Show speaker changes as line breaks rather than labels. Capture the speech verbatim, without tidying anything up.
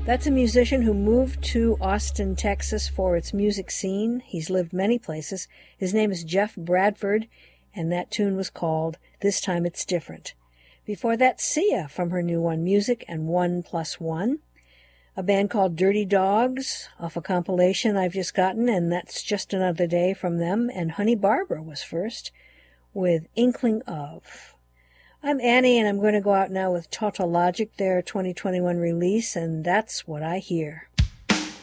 That's a musician who moved to Austin, Texas for its music scene. He's lived many places. His name is Jeff Bradford, and that tune was called This Time It's Different. Before that, Sia from her new one, Music and One Plus One. A band called Dirty Dogs off a compilation I've just gotten, and that's Just Another Day from them. And Honey Barbara was first with Inkling Of. I'm Annie, and I'm going to go out now with Tautologic, their twenty twenty-one release, and that's what I hear.